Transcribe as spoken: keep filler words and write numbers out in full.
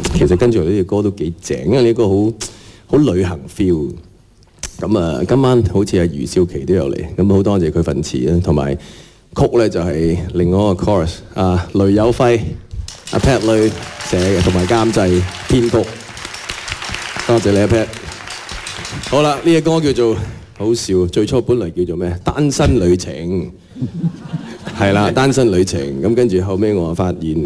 其實跟住呢隻歌都幾正，因為呢個好好旅行 feel。咁啊，今晚好似阿余少琪都有嚟，咁好多謝佢份詞啦，同埋曲咧就係另外一個 chorus， 啊雷有輝、阿 Pat 女寫嘅，同埋監製編曲，多謝你阿 Pat。好啦，呢隻歌叫做好笑，最初本來叫做咩？單身旅程，係啦，單身旅程。咁跟住後尾我發現。